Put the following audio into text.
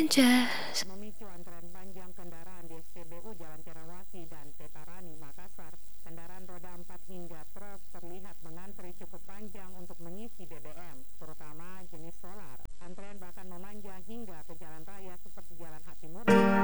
Anjas. Memicu antrean panjang kendaraan di SPBU Jalan Terawasi dan Petarani, Makassar. Kendaraan roda 4 hingga truk terlihat mengantri cukup panjang